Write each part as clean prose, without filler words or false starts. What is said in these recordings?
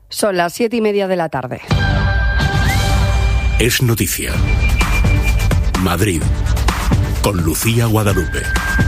Son las 7:30 de la tarde. Es noticia. Madrid, con Lucía Guadalupe.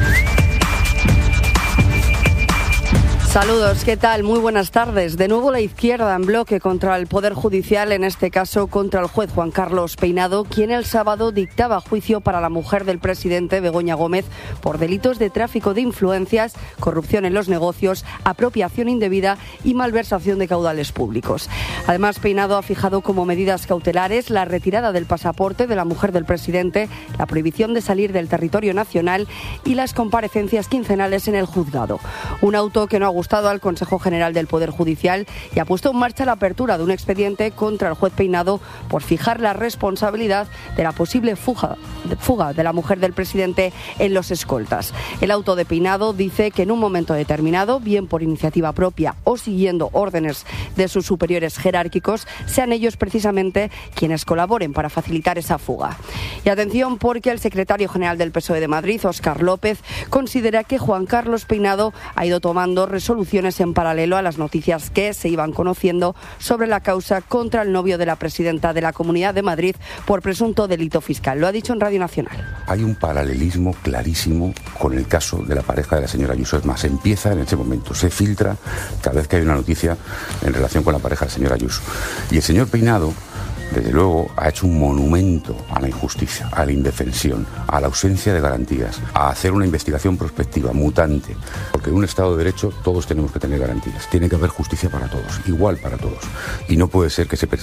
Saludos, ¿qué tal? Muy buenas tardes. De nuevo la izquierda en bloque contra el Poder Judicial, en este caso contra el juez Juan Carlos Peinado, quien el sábado dictaba juicio para la mujer del presidente, Begoña Gómez, por delitos de tráfico de influencias, corrupción en los negocios, apropiación indebida y malversación de caudales públicos. Además, Peinado ha fijado como medidas cautelares la retirada del pasaporte de la mujer del presidente, la prohibición de salir del territorio nacional y las comparecencias quincenales en el juzgado. Un auto que no ha gustado al Consejo General del Poder Judicial y ha puesto en marcha la apertura de un expediente contra el juez Peinado por fijar la responsabilidad de la posible fuga de la mujer del presidente en los escoltas. El auto de Peinado dice que en un momento determinado, bien por iniciativa propia o siguiendo órdenes de sus superiores jerárquicos, sean ellos precisamente quienes colaboren para facilitar esa fuga. Y atención, porque el secretario general del PSOE de Madrid, Óscar López, considera que Juan Carlos Peinado ha ido tomando resoluciones en paralelo a las noticias que se iban conociendo sobre la causa contra el novio de la presidenta de la Comunidad de Madrid por presunto delito fiscal. Lo ha dicho en Radio Nacional. Hay un paralelismo clarísimo con el caso de la pareja de la señora Ayuso. Es más, empieza en ese momento, se filtra cada vez que hay una noticia en relación con la pareja de la señora Ayuso. Y el señor Peinado, desde luego, ha hecho un monumento a la injusticia, a la indefensión, a la ausencia de garantías, a hacer una investigación prospectiva, mutante. Porque en un Estado de Derecho todos tenemos que tener garantías. Tiene que haber justicia para todos, igual para todos. Y no puede ser que se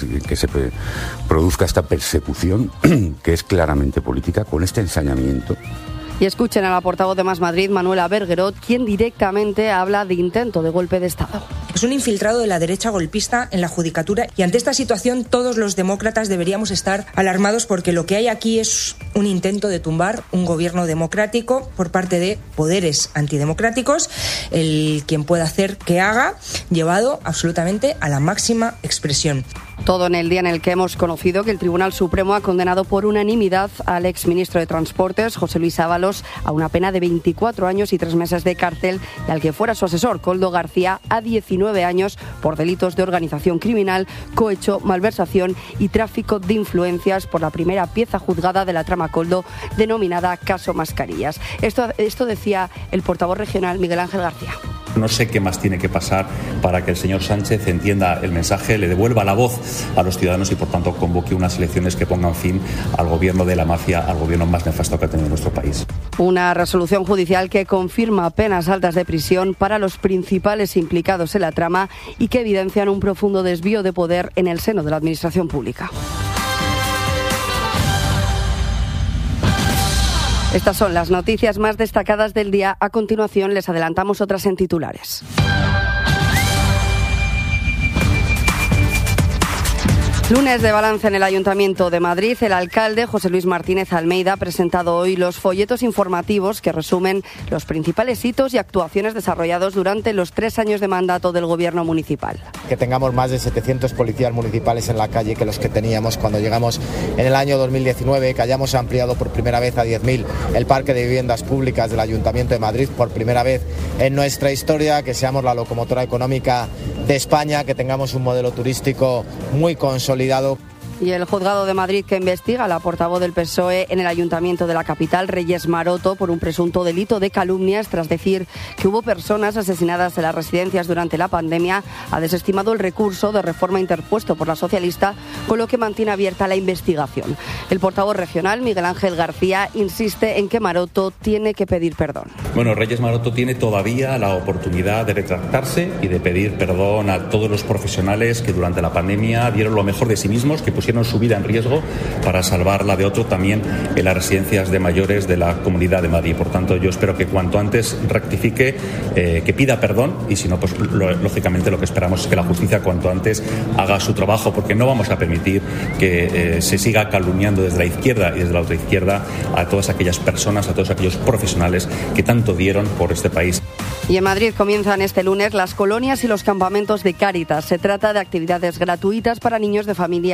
produzca esta persecución, que es claramente política, con este ensañamiento. Y escuchen a la portavoz de Más Madrid, Manuela Berguerot, quien directamente habla de intento de golpe de Estado. Es un infiltrado de la derecha golpista en la judicatura y ante esta situación todos los demócratas deberíamos estar alarmados porque lo que hay aquí es un intento de tumbar un gobierno democrático por parte de poderes antidemocráticos, el quien pueda hacer que haga, llevado absolutamente a la máxima expresión. Todo en el día en el que hemos conocido que el Tribunal Supremo ha condenado por unanimidad al exministro de Transportes, José Luis Ábalos, a una pena de 24 años y 3 meses de cárcel y al que fuera su asesor, Koldo García, a 19 años por delitos de organización criminal, cohecho, malversación y tráfico de influencias por la primera pieza juzgada de la trama Koldo, denominada Caso Mascarillas. Esto decía el portavoz regional Miguel Ángel García. No sé qué más tiene que pasar para que el señor Sánchez entienda el mensaje, le devuelva la voz a los ciudadanos y, por tanto, convoque unas elecciones que pongan fin al gobierno de la mafia, al gobierno más nefasto que ha tenido nuestro país. Una resolución judicial que confirma penas altas de prisión para los principales implicados en la trama y que evidencian un profundo desvío de poder en el seno de la administración pública. Estas son las noticias más destacadas del día. A continuación les adelantamos otras en titulares. Lunes de balance en el Ayuntamiento de Madrid. El alcalde José Luis Martínez Almeida ha presentado hoy los folletos informativos que resumen los principales hitos y actuaciones desarrollados durante los 3 años de mandato del Gobierno municipal. Que tengamos más de 700 policías municipales en la calle que los que teníamos cuando llegamos en el año 2019, que hayamos ampliado por primera vez a 10.000 el parque de viviendas públicas del Ayuntamiento de Madrid por primera vez en nuestra historia, que seamos la locomotora económica de España, que tengamos un modelo turístico muy consolidado. Y el Juzgado de Madrid, que investiga a la portavoz del PSOE en el Ayuntamiento de la capital, Reyes Maroto, por un presunto delito de calumnias tras decir que hubo personas asesinadas en las residencias durante la pandemia, ha desestimado el recurso de reforma interpuesto por la socialista, con lo que mantiene abierta la investigación. El portavoz regional, Miguel Ángel García, insiste en que Maroto tiene que pedir perdón. Bueno, Reyes Maroto tiene todavía la oportunidad de retractarse y de pedir perdón a todos los profesionales que durante la pandemia dieron lo mejor de sí mismos, que pusieron su vida en riesgo para salvar la de otro también en las residencias de mayores de la Comunidad de Madrid. Por tanto, yo espero que cuanto antes rectifique, que pida perdón y si no, pues lógicamente lo que esperamos es que la justicia cuanto antes haga su trabajo, porque no vamos a permitir que se siga calumniando desde la izquierda y desde la otra izquierda a todas aquellas personas, a todos aquellos profesionales que tanto dieron por este país. Y en Madrid comienzan este lunes las colonias y los campamentos de Cáritas. Se trata de actividades gratuitas para niños de familias vulnerables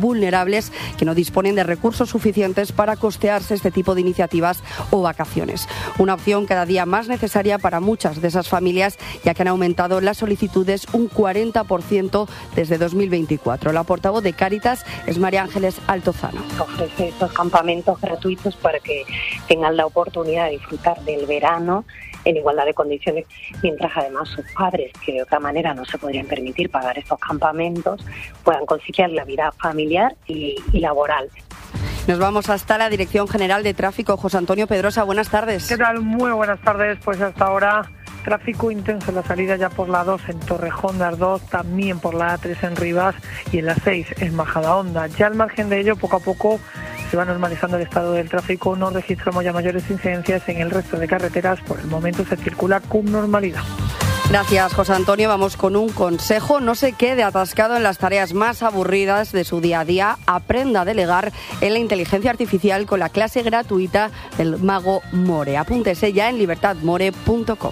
vulnerables que no disponen de recursos suficientes para costearse este tipo de iniciativas o vacaciones. Una opción cada día más necesaria para muchas de esas familias, ya que han aumentado las solicitudes un 40% desde 2024. La portavoz de Cáritas es María Ángeles Altozano. Ofrece estos campamentos gratuitos para que tengan la oportunidad de disfrutar del verano en igualdad de condiciones, mientras además sus padres, que de otra manera no se podrían permitir pagar estos campamentos, puedan conciliar la vida familiar y laboral. Nos vamos hasta la Dirección General de Tráfico. José Antonio Pedrosa, buenas tardes. ¿Qué tal? Muy buenas tardes. Pues hasta ahora tráfico intenso en la salida ya por la 2 en Torrejón de Ardoz, también por la A3 en Rivas y en la 6 en Majadahonda. Ya al margen de ello, poco a poco se va normalizando el estado del tráfico. No registramos ya mayores incidencias en el resto de carreteras. Por el momento se circula con normalidad. Gracias, José Antonio. Vamos con un consejo. No se quede atascado en las tareas más aburridas de su día a día. Aprenda a delegar en la inteligencia artificial con la clase gratuita del Mago More. Apúntese ya en libertadmore.com.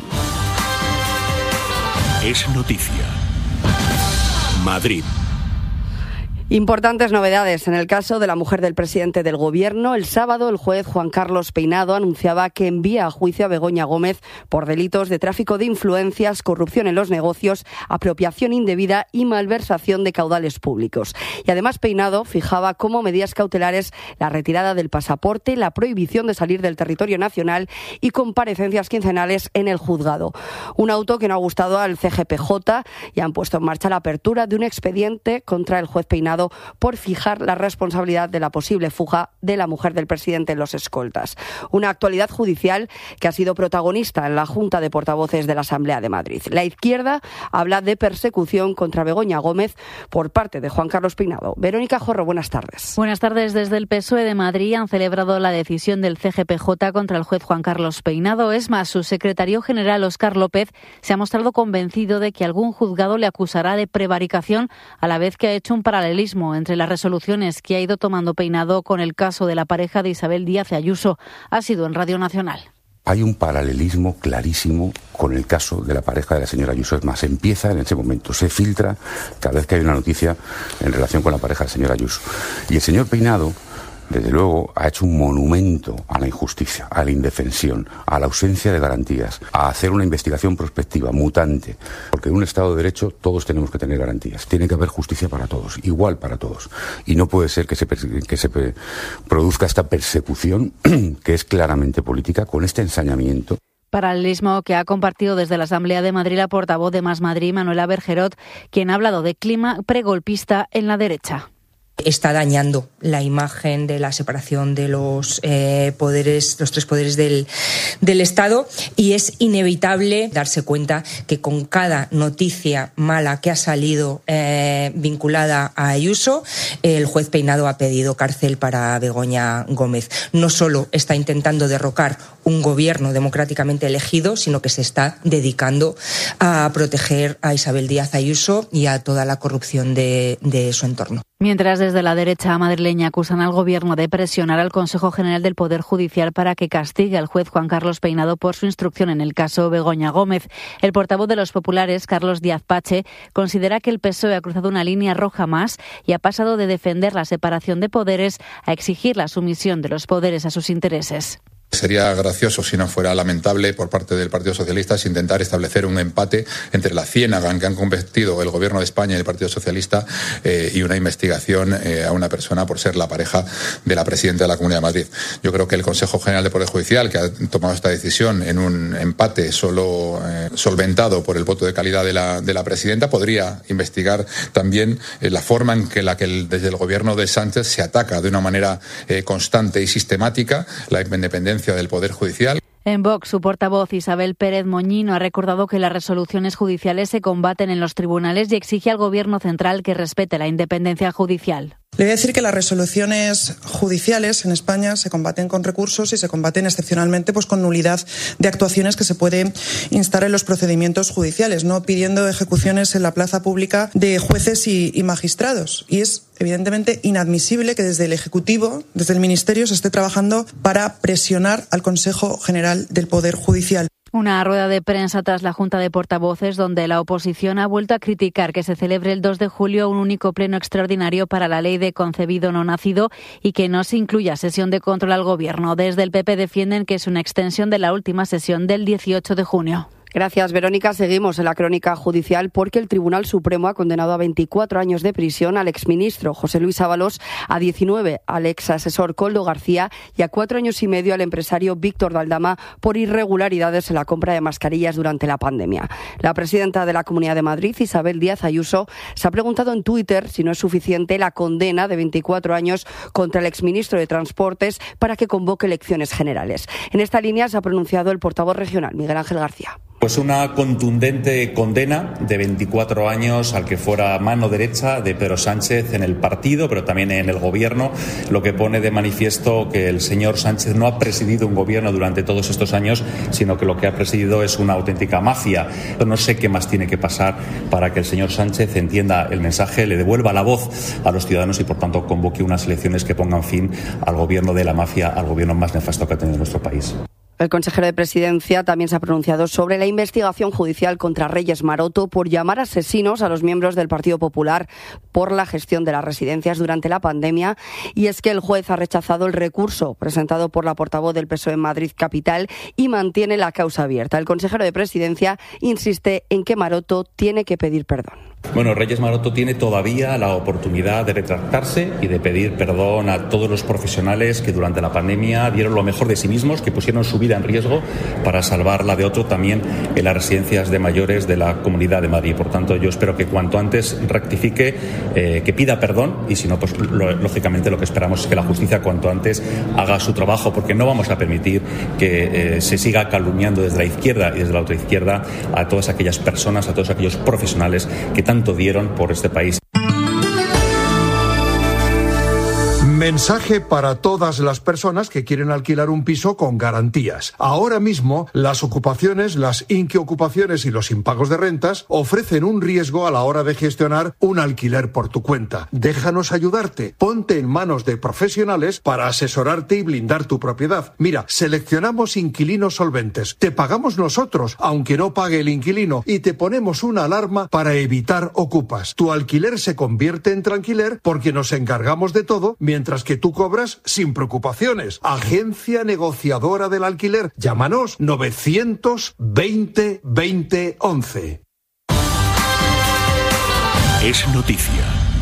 Es noticia. Madrid. Importantes novedades en el caso de la mujer del presidente del Gobierno. El sábado, el juez Juan Carlos Peinado anunciaba que envía a juicio a Begoña Gómez por delitos de tráfico de influencias, corrupción en los negocios, apropiación indebida y malversación de caudales públicos. Y además Peinado fijaba como medidas cautelares la retirada del pasaporte, la prohibición de salir del territorio nacional y comparecencias quincenales en el juzgado. Un auto que no ha gustado al CGPJ y han puesto en marcha la apertura de un expediente contra el juez Peinado por fijar la responsabilidad de la posible fuga de la mujer del presidente en los escoltas. Una actualidad judicial que ha sido protagonista en la Junta de Portavoces de la Asamblea de Madrid. La izquierda habla de persecución contra Begoña Gómez por parte de Juan Carlos Peinado. Verónica Jorro, buenas tardes. Buenas tardes. Desde el PSOE de Madrid han celebrado la decisión del CGPJ contra el juez Juan Carlos Peinado. Es más, su secretario general, Óscar López, se ha mostrado convencido de que algún juzgado le acusará de prevaricación, a la vez que ha hecho un paralelismo entre las resoluciones que ha ido tomando Peinado con el caso de la pareja de Isabel Díaz Ayuso. Ha sido en Radio Nacional. Hay un paralelismo clarísimo con el caso de la pareja de la señora Ayuso. Es más, empieza en ese momento, se filtra cada vez que hay una noticia en relación con la pareja de la señora Ayuso. Y el señor Peinado, desde luego, ha hecho un monumento a la injusticia, a la indefensión, a la ausencia de garantías, a hacer una investigación prospectiva, mutante. Porque en un Estado de Derecho todos tenemos que tener garantías. Tiene que haber justicia para todos, igual para todos. Y no puede ser que se produzca esta persecución, que es claramente política, con este ensañamiento. Paralelismo que ha compartido desde la Asamblea de Madrid la portavoz de Más Madrid, Manuela Bergerot, quien ha hablado de clima pregolpista en la derecha. Está dañando la imagen de la separación de los poderes, los tres poderes del Estado, y es inevitable darse cuenta que con cada noticia mala que ha salido vinculada a Ayuso, el juez Peinado ha pedido cárcel para Begoña Gómez. No solo está intentando derrocar un gobierno democráticamente elegido, sino que se está dedicando a proteger a Isabel Díaz Ayuso y a toda la corrupción de su entorno. Mientras desde la derecha madrileña acusan al Gobierno de presionar al Consejo General del Poder Judicial para que castigue al juez Juan Carlos Peinado por su instrucción en el caso Begoña Gómez. El portavoz de los populares, Carlos Díaz Pache, considera que el PSOE ha cruzado una línea roja más y ha pasado de defender la separación de poderes a exigir la sumisión de los poderes a sus intereses. Sería gracioso, si no fuera lamentable, por parte del Partido Socialista intentar establecer un empate entre la ciénaga en que han convertido el Gobierno de España y el Partido Socialista y una investigación a una persona por ser la pareja de la presidenta de la Comunidad de Madrid. Yo creo que el Consejo General del Poder Judicial, que ha tomado esta decisión en un empate solo solventado por el voto de calidad de la presidenta, podría investigar también la forma en que desde el Gobierno de Sánchez se ataca de una manera constante y sistemática la independencia del Poder Judicial. En Vox, su portavoz Isabel Pérez Moñino ha recordado que las resoluciones judiciales se combaten en los tribunales y exige al Gobierno central que respete la independencia judicial. Le voy a decir que las resoluciones judiciales en España se combaten con recursos y se combaten excepcionalmente con nulidad de actuaciones que se puede instar en los procedimientos judiciales, no pidiendo ejecuciones en la plaza pública de jueces y magistrados. Y es evidentemente inadmisible que desde el Ejecutivo, desde el Ministerio, se esté trabajando para presionar al Consejo General del Poder Judicial. Una rueda de prensa tras la Junta de Portavoces donde la oposición ha vuelto a criticar que se celebre el 2 de julio un único pleno extraordinario para la ley de concebido no nacido y que no se incluya sesión de control al Gobierno. Desde el PP defienden que es una extensión de la última sesión del 18 de junio. Gracias, Verónica. Seguimos en la crónica judicial porque el Tribunal Supremo ha condenado a 24 años de prisión al exministro José Luis Ábalos, a 19 al exasesor Koldo García y a 4 años y medio al empresario Víctor Daldama por irregularidades en la compra de mascarillas durante la pandemia. La presidenta de la Comunidad de Madrid, Isabel Díaz Ayuso, se ha preguntado en Twitter si no es suficiente la condena de 24 años contra el exministro de Transportes para que convoque elecciones generales. En esta línea se ha pronunciado el portavoz regional, Miguel Ángel García. Pues una contundente condena de 24 años al que fuera mano derecha de Pedro Sánchez en el partido, pero también en el gobierno, lo que pone de manifiesto que el señor Sánchez no ha presidido un gobierno durante todos estos años, sino que lo que ha presidido es una auténtica mafia. No sé qué más tiene que pasar para que el señor Sánchez entienda el mensaje, le devuelva la voz a los ciudadanos y, por tanto, convoque unas elecciones que pongan fin al gobierno de la mafia, al gobierno más nefasto que ha tenido nuestro país. El consejero de Presidencia también se ha pronunciado sobre la investigación judicial contra Reyes Maroto por llamar asesinos a los miembros del Partido Popular por la gestión de las residencias durante la pandemia. Y es que el juez ha rechazado el recurso presentado por la portavoz del PSOE en Madrid Capital y mantiene la causa abierta. El consejero de Presidencia insiste en que Maroto tiene que pedir perdón. Bueno, Reyes Maroto tiene todavía la oportunidad de retractarse y de pedir perdón a todos los profesionales que durante la pandemia dieron lo mejor de sí mismos, que pusieron su vida en riesgo para salvar la de otro también en las residencias de mayores de la Comunidad de Madrid. Por tanto, yo espero que cuanto antes rectifique, que pida perdón y si no, pues lógicamente lo que esperamos es que la justicia cuanto antes haga su trabajo, porque no vamos a permitir que se siga calumniando desde la izquierda y desde la otra izquierda a todas aquellas personas, a todos aquellos profesionales que tanto dieron por este país. Mensaje para todas las personas que quieren alquilar un piso con garantías. Ahora mismo, las ocupaciones, las inquiocupaciones y los impagos de rentas ofrecen un riesgo a la hora de gestionar un alquiler por tu cuenta. Déjanos ayudarte. Ponte en manos de profesionales para asesorarte y blindar tu propiedad. Mira, seleccionamos inquilinos solventes. Te pagamos nosotros, aunque no pague el inquilino, y te ponemos una alarma para evitar ocupas. Tu alquiler se convierte en tranquiler porque nos encargamos de todo mientras que tú cobras sin preocupaciones. Agencia negociadora del alquiler. Llámanos 920 20 11. Es noticia.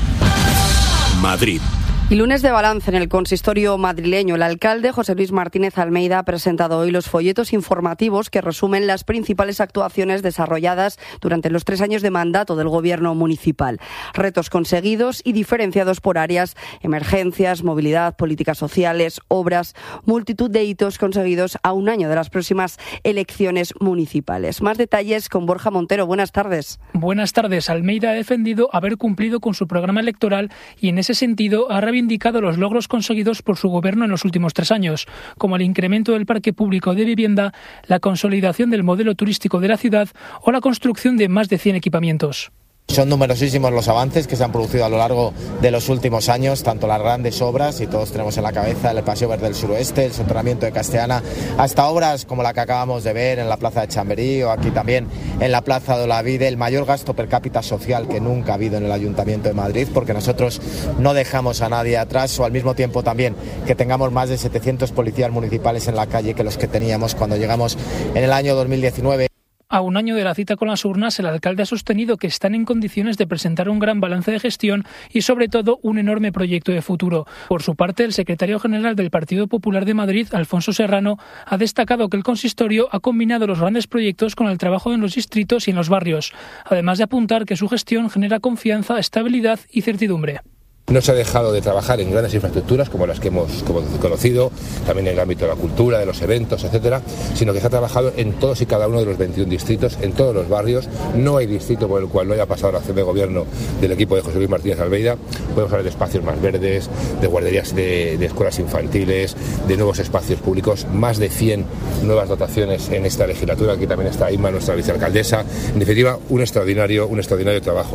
Madrid. Y lunes de balance en el consistorio madrileño. El alcalde José Luis Martínez Almeida ha presentado hoy los folletos informativos que resumen las principales actuaciones desarrolladas durante los 3 años de mandato del gobierno municipal. Retos conseguidos y diferenciados por áreas, emergencias, movilidad, políticas sociales, obras, multitud de hitos conseguidos a un año de las próximas elecciones municipales. Más detalles con Borja Montero. Buenas tardes. Buenas tardes. Almeida ha defendido haber cumplido con su programa electoral y en ese sentido ha reivindicado los logros conseguidos por su gobierno en los últimos 3 años, como el incremento del parque público de vivienda, la consolidación del modelo turístico de la ciudad o la construcción de más de 100 equipamientos. Son numerosísimos los avances que se han producido a lo largo de los últimos años, tanto las grandes obras, y todos tenemos en la cabeza el Paseo Verde del Suroeste, el soterramiento de Castellana, hasta obras como la que acabamos de ver en la Plaza de Chamberí o aquí también en la Plaza de Olavide, el mayor gasto per cápita social que nunca ha habido en el Ayuntamiento de Madrid, porque nosotros no dejamos a nadie atrás, o al mismo tiempo también que tengamos más de 700 policías municipales en la calle que los que teníamos cuando llegamos en el año 2019. A un año de la cita con las urnas, el alcalde ha sostenido que están en condiciones de presentar un gran balance de gestión y, sobre todo, un enorme proyecto de futuro. Por su parte, el secretario general del Partido Popular de Madrid, Alfonso Serrano, ha destacado que el consistorio ha combinado los grandes proyectos con el trabajo en los distritos y en los barrios, además de apuntar que su gestión genera confianza, estabilidad y certidumbre. No se ha dejado de trabajar en grandes infraestructuras como las que hemos conocido, también en el ámbito de la cultura, de los eventos, etcétera, sino que se ha trabajado en todos y cada uno de los 21 distritos, en todos los barrios. No hay distrito por el cual no haya pasado la acción de gobierno del equipo de José Luis Martínez Almeida. Podemos hablar de espacios más verdes, de guarderías de escuelas infantiles, de nuevos espacios públicos, más de 100 nuevas dotaciones en esta legislatura. Aquí también está Inma, nuestra vicealcaldesa. En definitiva, un extraordinario trabajo.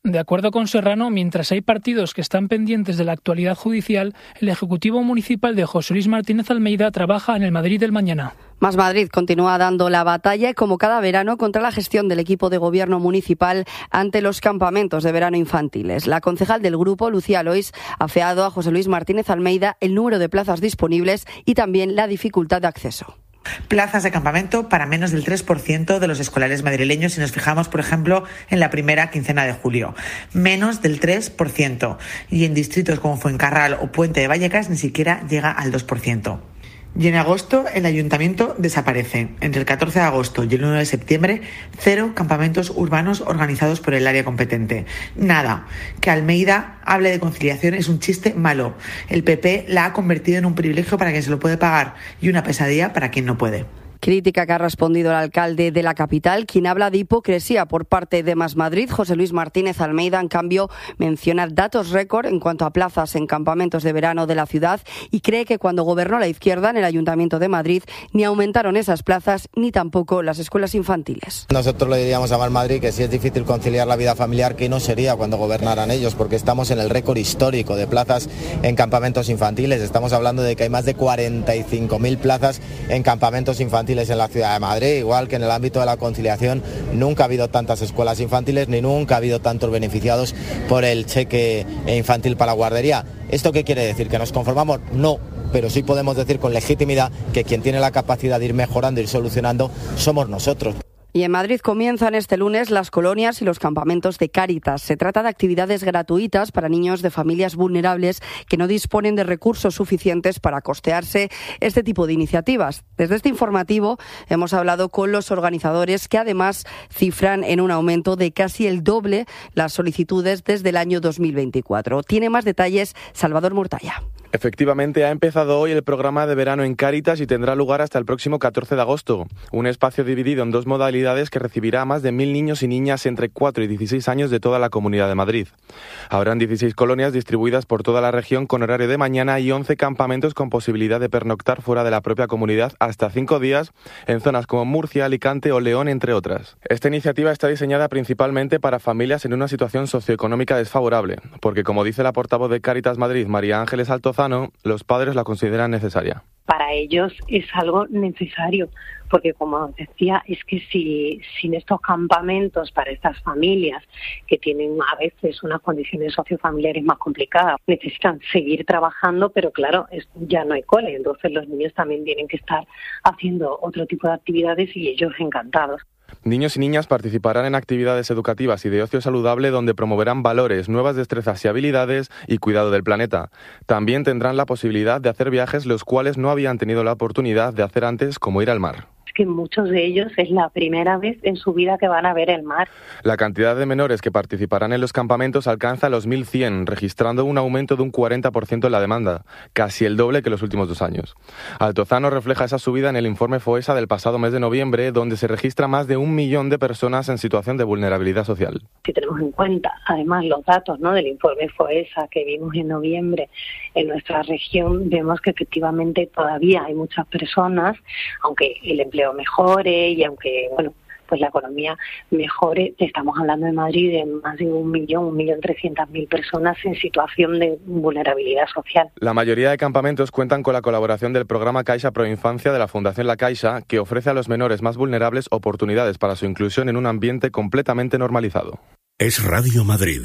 De acuerdo con Serrano, mientras hay partidos que están pendientes de la actualidad judicial, el Ejecutivo Municipal de José Luis Martínez Almeida trabaja en el Madrid del mañana. Más Madrid continúa dando la batalla, como cada verano, contra la gestión del equipo de gobierno municipal ante los campamentos de verano infantiles. La concejal del grupo, Lucía Lois, ha afeado a José Luis Martínez Almeida el número de plazas disponibles y también la dificultad de acceso. Plazas de campamento para menos del 3% de los escolares madrileños si nos fijamos, por ejemplo, en la primera quincena de julio. Menos del 3%. Y en distritos como Fuencarral o Puente de Vallecas ni siquiera llega al 2%. Y en agosto el ayuntamiento desaparece. Entre el 14 de agosto y el 1 de septiembre, 0 campamentos urbanos organizados por el área competente. Nada. Que Almeida hable de conciliación es un chiste malo. El PP la ha convertido en un privilegio para quien se lo puede pagar y una pesadilla para quien no puede. Crítica que ha respondido el alcalde de la capital, quien habla de hipocresía por parte de Más Madrid. José Luis Martínez Almeida, en cambio, menciona datos récord en cuanto a plazas en campamentos de verano de la ciudad y cree que cuando gobernó la izquierda en el Ayuntamiento de Madrid ni aumentaron esas plazas ni tampoco las escuelas infantiles. Nosotros le diríamos a Más Madrid que si es difícil conciliar la vida familiar, que no sería cuando gobernaran ellos, porque estamos en el récord histórico de plazas en campamentos infantiles. Estamos hablando de que hay más de 45.000 plazas en campamentos infantiles en la ciudad de Madrid, igual que en el ámbito de la conciliación. Nunca ha habido tantas escuelas infantiles ni nunca ha habido tantos beneficiados por el cheque infantil para la guardería. ¿Esto qué quiere decir? ¿Que nos conformamos? No, pero sí podemos decir con legitimidad que quien tiene la capacidad de ir mejorando, ir solucionando, somos nosotros. Y en Madrid comienzan este lunes las colonias y los campamentos de Cáritas. Se trata de actividades gratuitas para niños de familias vulnerables que no disponen de recursos suficientes para costearse este tipo de iniciativas. Desde este informativo hemos hablado con los organizadores, que además cifran en un aumento de casi el doble las solicitudes desde el año 2024. Tiene más detalles Salvador Mortalla. Efectivamente, ha empezado hoy el programa de verano en Cáritas y tendrá lugar hasta el próximo 14 de agosto. Un espacio dividido en 2 modalidades que recibirá a más de 1.000 niños y niñas entre 4 y 16 años de toda la Comunidad de Madrid. Habrán 16 colonias distribuidas por toda la región con horario de mañana y 11 campamentos con posibilidad de pernoctar fuera de la propia comunidad hasta 5 días en zonas como Murcia, Alicante o León, entre otras. Esta iniciativa está diseñada principalmente para familias en una situación socioeconómica desfavorable, porque como dice la portavoz de Cáritas Madrid, María Ángeles Altozano, los padres la consideran necesaria. Para ellos es algo necesario, porque como os decía, es que sin estos campamentos para estas familias que tienen a veces unas condiciones sociofamiliares más complicadas, necesitan seguir trabajando, pero claro, ya no hay cole, entonces los niños también tienen que estar haciendo otro tipo de actividades y ellos encantados. Niños y niñas participarán en actividades educativas y de ocio saludable donde promoverán valores, nuevas destrezas y habilidades y cuidado del planeta. También tendrán la posibilidad de hacer viajes los cuales no habían tenido la oportunidad de hacer antes, como ir al mar. Que muchos de ellos es la primera vez en su vida que van a ver el mar. La cantidad de menores que participarán en los campamentos alcanza los 1.100, registrando un aumento de un 40% en la demanda, casi el doble que los últimos 2 años. Altozano refleja esa subida en el informe FOESA del pasado mes de noviembre, donde se registra más de 1 millón de personas en situación de vulnerabilidad social. Si tenemos en cuenta, además, los datos, ¿no?, del informe FOESA que vimos en noviembre en nuestra región, vemos que efectivamente todavía hay muchas personas, aunque el empleo mejore y aunque, pues la economía mejore, estamos hablando de Madrid de más de 1.300.000 personas en situación de vulnerabilidad social. La mayoría de campamentos cuentan con la colaboración del programa Caixa Proinfancia de la Fundación La Caixa, que ofrece a los menores más vulnerables oportunidades para su inclusión en un ambiente completamente normalizado. Es Radio Madrid,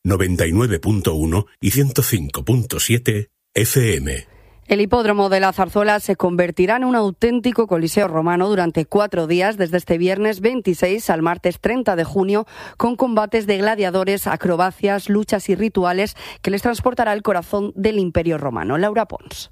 99.1 y 105.7 FM. El hipódromo de la Zarzuela se convertirá en un auténtico coliseo romano durante 4 días, desde este viernes 26 al martes 30 de junio, con combates de gladiadores, acrobacias, luchas y rituales que les transportará al corazón del Imperio Romano. Laura Pons.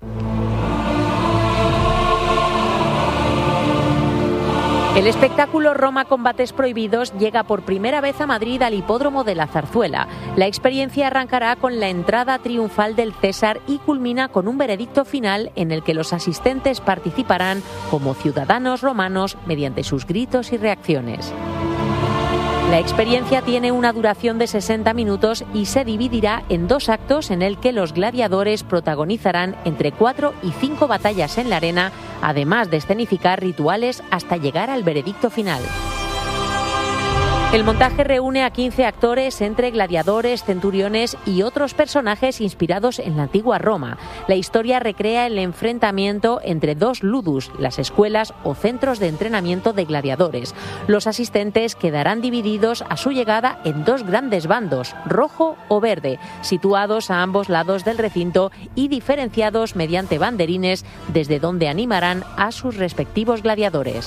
El espectáculo Roma Combates Prohibidos llega por primera vez a Madrid al Hipódromo de la Zarzuela. La experiencia arrancará con la entrada triunfal del César y culmina con un veredicto final en el que los asistentes participarán como ciudadanos romanos mediante sus gritos y reacciones. La experiencia tiene una duración de 60 minutos y se dividirá en 2 actos en el que los gladiadores protagonizarán entre 4 y 5 batallas en la arena, además de escenificar rituales hasta llegar al veredicto final. El montaje reúne a 15 actores entre gladiadores, centuriones y otros personajes inspirados en la antigua Roma. La historia recrea el enfrentamiento entre dos ludus, las escuelas o centros de entrenamiento de gladiadores. Los asistentes quedarán divididos a su llegada en dos grandes bandos, rojo o verde, situados a ambos lados del recinto y diferenciados mediante banderines desde donde animarán a sus respectivos gladiadores.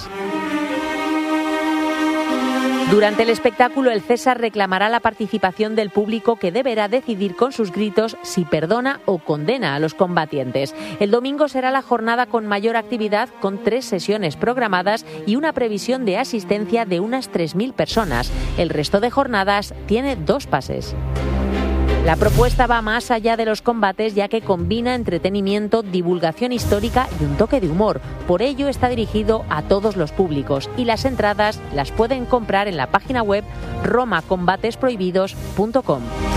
Durante el espectáculo, el César reclamará la participación del público, que deberá decidir con sus gritos si perdona o condena a los combatientes. El domingo será la jornada con mayor actividad, con 3 sesiones programadas y una previsión de asistencia de unas 3.000 personas. El resto de jornadas tiene 2 pases. La propuesta va más allá de los combates, ya que combina entretenimiento, divulgación histórica y un toque de humor. Por ello está dirigido a todos los públicos y las entradas las pueden comprar en la página web romacombatesprohibidos.com.